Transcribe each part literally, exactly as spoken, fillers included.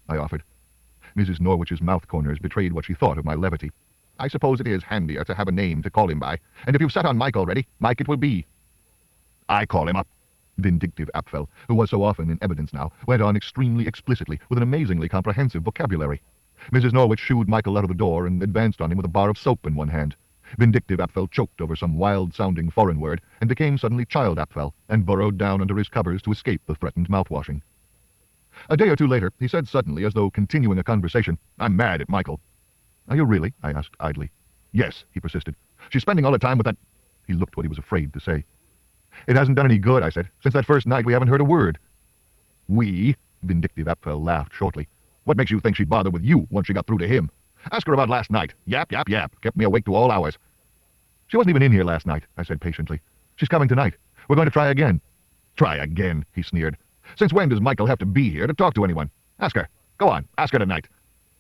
I offered. Missus Norwich's mouth corners betrayed what she thought of my levity. I suppose it is handier to have a name to call him by, and if you've set on Mike already, Mike it will be. I call him up. Vindictive Apfel, who was so often in evidence now, went on extremely explicitly with an amazingly comprehensive vocabulary. Missus Norwich shooed Michael out of the door and advanced on him with a bar of soap in one hand. Vindictive Apfel choked over some wild-sounding foreign word and became suddenly Child Apfel and burrowed down under his covers to escape the threatened mouthwashing. A day or two later, he said suddenly, as though continuing a conversation, "I'm mad at Michael." "Are you really?" I asked idly. "Yes," he persisted. "She's spending all the time with that—" He looked what he was afraid to say. "It hasn't done any good," I said. "Since that first night we haven't heard a word." "We?" Vindictive Apfel laughed shortly. "What makes you think she'd bother with you once she got through to him? Ask her about last night. Yap, yap, yap. Kept me awake to all hours." "She wasn't even in here last night," I said patiently. "She's coming tonight. We're going to try again." "Try again," he sneered. "Since when does Michael have to be here to talk to anyone? Ask her. Go on, ask her tonight."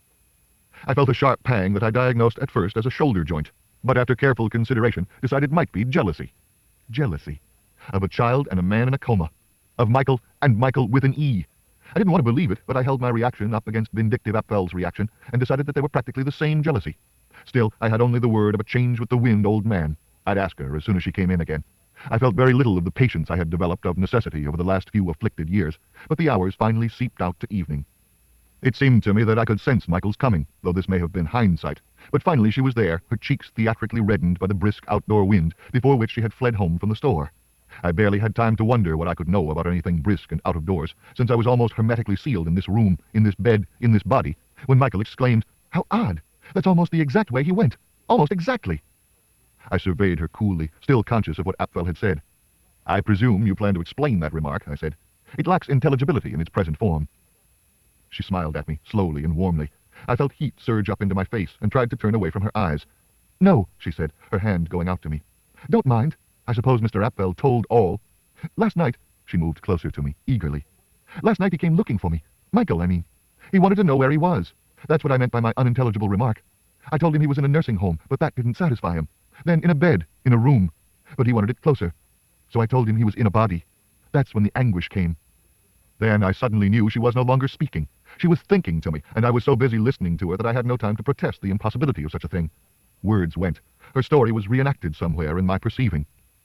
I felt a sharp pang that I diagnosed at first as a shoulder joint, but after careful consideration decided might be jealousy. Jealousy. Of a child and a man in a coma. Of Michael, and Michael with an E. I didn't want to believe it, but I held my reaction up against Vindictive Apfel's reaction and decided that they were practically the same jealousy. Still, I had only the word of a change-with-the-wind old man. I'd ask her as soon as she came in again. I felt very little of the patience I had developed of necessity over the last few afflicted years, but the hours finally seeped out to evening. It seemed to me that I could sense Michael's coming, though this may have been hindsight. But finally she was there, her cheeks theatrically reddened by the brisk outdoor wind, before which she had fled home from the store. I barely had time to wonder what I could know about anything brisk and out of doors, since I was almost hermetically sealed in this room, in this bed, in this body, when Michael exclaimed, "How odd! That's almost the exact way he went. Almost exactly." I surveyed her coolly, still conscious of what Apfel had said. "I presume you plan to explain that remark," I said. "It lacks intelligibility in its present form." She smiled at me, slowly and warmly. I felt heat surge up into my face and tried to turn away from her eyes. "No," she said, her hand going out to me. "Don't mind. I suppose Mister Apfel told all. Last night," she moved closer to me, eagerly. "Last night he came looking for me. Michael, I mean. He wanted to know where he was. That's what I meant by my unintelligible remark. I told him he was in a nursing home, but that didn't satisfy him. Then in a bed, in a room. But he wanted it closer. So I told him he was in a body. That's when the anguish came. Then I suddenly knew she was no longer speaking. She was thinking to me, and I was so busy listening to her that I had no time to protest the impossibility of such a thing. Words went. Her story was reenacted somewhere in my perceiving.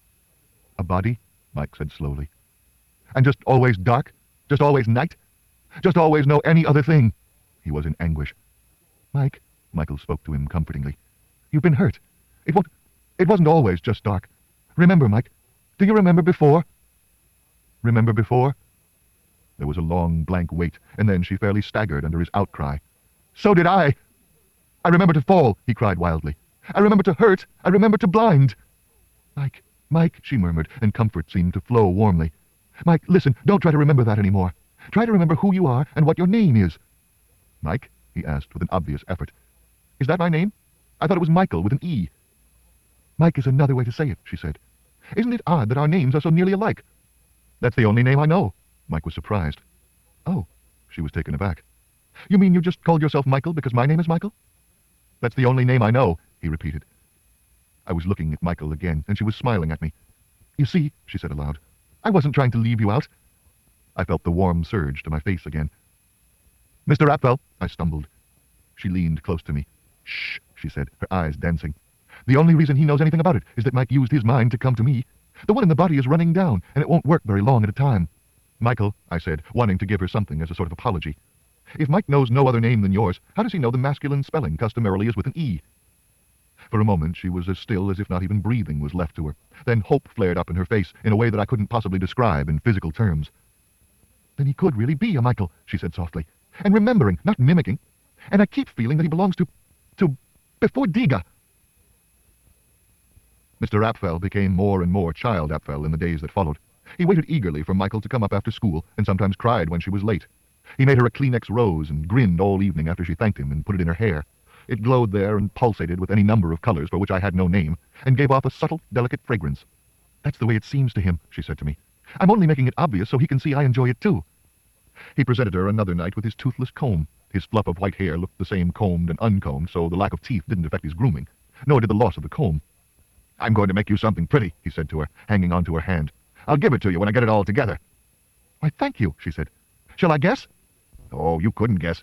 "A body?" Mike said slowly. "And just always dark? Just always night? Just always no any other thing?" He was in anguish. "Mike," Michael spoke to him comfortingly, "you've been hurt. It won't, it wasn't always just dark. Remember, Mike? Do you remember before?" "Remember before?" There was a long, blank wait, and then she fairly staggered under his outcry. "So did I! I remember to fall," he cried wildly. "I remember to hurt. I remember to blind." "Mike, Mike," she murmured, and comfort seemed to flow warmly. "Mike, listen, don't try to remember that anymore. Try to remember who you are and what your name is." "Mike?" he asked with an obvious effort. "Is that my name? I thought it was Michael with an E." "Mike is another way to say it," she said. "Isn't it odd that our names are so nearly alike?" "That's the only name I know." Mike was surprised. "Oh," she was taken aback. "You mean you just called yourself Michael because my name is Michael?" "That's the only name I know," he repeated. I was looking at Michael again, and she was smiling at me. "You see," she said aloud, "I wasn't trying to leave you out." I felt the warm surge to my face again. "Mister Apfel," I stumbled. She leaned close to me. "Shh," she said, her eyes dancing. "The only reason he knows anything about it is that Mike used his mind to come to me. The one in the body is running down, and it won't work very long at a time." "Michael," I said, wanting to give her something as a sort of apology, "if Mike knows no other name than yours, how does he know the masculine spelling customarily is with an E?" For a moment she was as still as if not even breathing was left to her. Then hope flared up in her face in a way that I couldn't possibly describe in physical terms. "Then he could really be a Michael," she said softly. "And remembering, not mimicking. And I keep feeling that he belongs to... to... before Diga." Mister Apfel became more and more Child Apfel in the days that followed. He waited eagerly for Michael to come up after school, and sometimes cried when she was late. He made her a Kleenex rose and grinned all evening after she thanked him and put it in her hair. It glowed there and pulsated with any number of colors for which I had no name, and gave off a subtle, delicate fragrance. "That's the way it seems to him," she said to me. "I'm only making it obvious so he can see I enjoy it too." He presented her another night with his toothless comb. His fluff of white hair looked the same combed and uncombed, so the lack of teeth didn't affect his grooming, nor did the loss of the comb. "I'm going to make you something pretty," he said to her, hanging on to her hand. "I'll give it to you when I get it all together." "Why, thank you," she said. "Shall I guess?" "Oh, you couldn't guess.